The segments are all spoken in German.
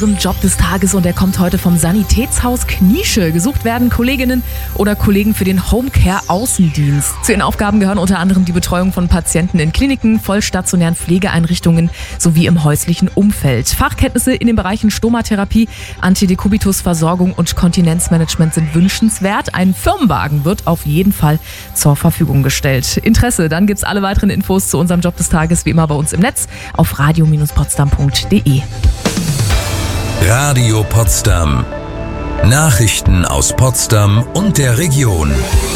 Zum Job des Tages und der kommt heute vom Sanitätshaus Kniesche. Gesucht werden Kolleginnen oder Kollegen für den Homecare-Außendienst. Zu ihren Aufgaben gehören unter anderem die Betreuung von Patienten in Kliniken, vollstationären Pflegeeinrichtungen sowie im häuslichen Umfeld. Fachkenntnisse in den Bereichen Stomatherapie, Antidekubitusversorgung und Kontinenzmanagement sind wünschenswert. Ein Firmenwagen wird auf jeden Fall zur Verfügung gestellt. Interesse, dann gibt's alle weiteren Infos zu unserem Job des Tages wie immer bei uns im Netz auf radio-potsdam.de. Radio Potsdam. Nachrichten aus Potsdam und der Region.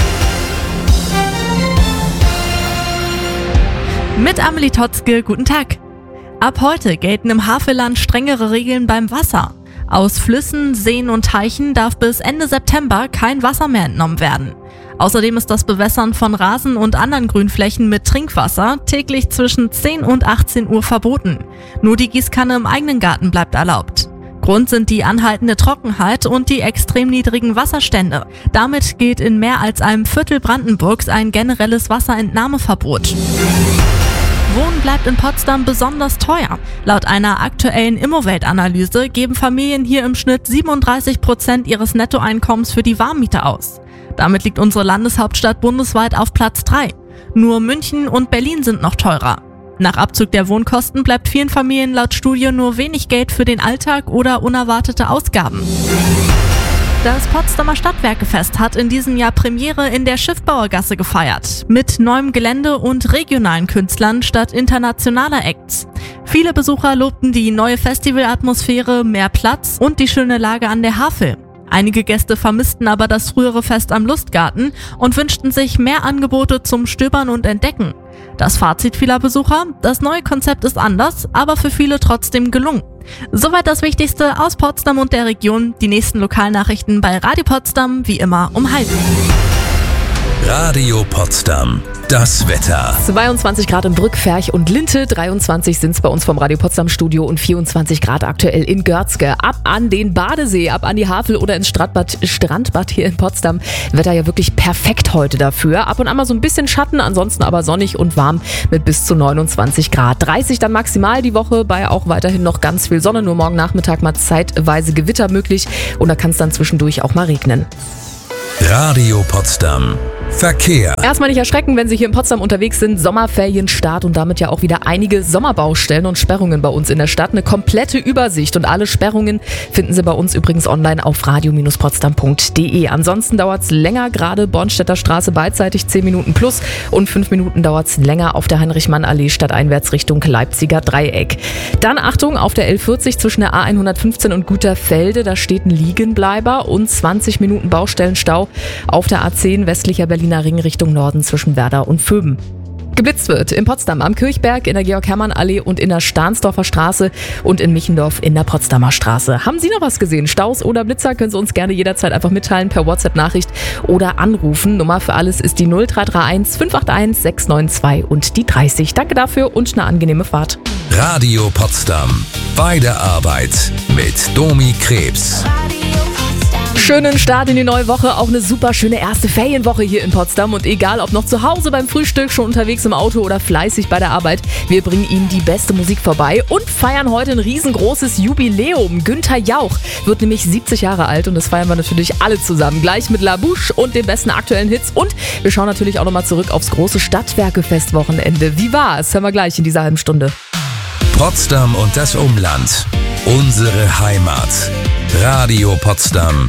Mit Amelie Totzke, guten Tag. Ab heute gelten im Havelland strengere Regeln beim Wasser. Aus Flüssen, Seen und Teichen darf bis Ende September kein Wasser mehr entnommen werden. Außerdem ist das Bewässern von Rasen und anderen Grünflächen mit Trinkwasser täglich zwischen 10 und 18 Uhr verboten. Nur die Gießkanne im eigenen Garten bleibt erlaubt. Grund sind die anhaltende Trockenheit und die extrem niedrigen Wasserstände. Damit gilt in mehr als einem Viertel Brandenburgs ein generelles Wasserentnahmeverbot. Wohnen bleibt in Potsdam besonders teuer. Laut einer aktuellen Immowelt-Analyse geben Familien hier im Schnitt 37% ihres Nettoeinkommens für die Warmmiete aus. Damit liegt unsere Landeshauptstadt bundesweit auf Platz 3. Nur München und Berlin sind noch teurer. Nach Abzug der Wohnkosten bleibt vielen Familien laut Studie nur wenig Geld für den Alltag oder unerwartete Ausgaben. Das Potsdamer Stadtwerkefest hat in diesem Jahr Premiere in der Schiffbauergasse gefeiert. Mit neuem Gelände und regionalen Künstlern statt internationaler Acts. Viele Besucher lobten die neue Festivalatmosphäre, mehr Platz und die schöne Lage an der Havel. Einige Gäste vermissten aber das frühere Fest am Lustgarten und wünschten sich mehr Angebote zum Stöbern und Entdecken. Das Fazit vieler Besucher: Das neue Konzept ist anders, aber für viele trotzdem gelungen. Soweit das Wichtigste aus Potsdam und der Region. Die nächsten Lokalnachrichten bei Radio Potsdam, wie immer um 12:30. Radio Potsdam. Das Wetter. 22 Grad in Brück, Ferch und Linte, 23 sind es bei uns vom Radio Potsdam Studio und 24 Grad aktuell in Görzge. Ab an den Badesee, ab an die Havel oder ins Strandbad hier in Potsdam. Wetter ja wirklich perfekt heute dafür. Ab und an mal so ein bisschen Schatten, ansonsten aber sonnig und warm mit bis zu 29 Grad. 30 dann maximal die Woche, bei auch weiterhin noch ganz viel Sonne. Nur morgen Nachmittag mal zeitweise Gewitter möglich und da kann es dann zwischendurch auch mal regnen. Radio Potsdam. Verkehr. Erstmal nicht erschrecken, wenn Sie hier in Potsdam unterwegs sind. Sommerferienstart und damit ja auch wieder einige Sommerbaustellen und Sperrungen bei uns in der Stadt. Eine komplette Übersicht und alle Sperrungen finden Sie bei uns übrigens online auf radio-potsdam.de. Ansonsten dauert es länger, gerade Bornstedter Straße beidseitig 10 Minuten plus und 5 Minuten dauert es länger auf der Heinrich-Mann-Allee stadteinwärts Richtung Leipziger Dreieck. Dann Achtung, auf der L40 zwischen der A115 und Güterfelde, da steht ein Liegenbleiber und 20 Minuten Baustellenstau auf der A10 westlicher Berliner Ring Richtung Norden zwischen Werder und Vöben. Geblitzt wird in Potsdam am Kirchberg, in der Georg-Hermann-Allee und in der Stahnsdorfer Straße und in Michendorf in der Potsdamer Straße. Haben Sie noch was gesehen? Staus oder Blitzer? Können Sie uns gerne jederzeit einfach mitteilen per WhatsApp-Nachricht oder anrufen. Nummer für alles ist die 0331 581 692 und die 30. Danke dafür und eine angenehme Fahrt. Radio Potsdam. Bei der Arbeit mit Domi Krebs. Schönen Start in die neue Woche, auch eine super schöne erste Ferienwoche hier in Potsdam und egal ob noch zu Hause beim Frühstück, schon unterwegs im Auto oder fleißig bei der Arbeit, wir bringen Ihnen die beste Musik vorbei und feiern heute ein riesengroßes Jubiläum. Günther Jauch wird nämlich 70 Jahre alt und das feiern wir natürlich alle zusammen, gleich mit La Bouche und den besten aktuellen Hits und wir schauen natürlich auch nochmal zurück aufs große Stadtwerkefest-Wochenende. Wie war es? Hören wir gleich in dieser halben Stunde. Potsdam und das Umland. Unsere Heimat. Radio Potsdam.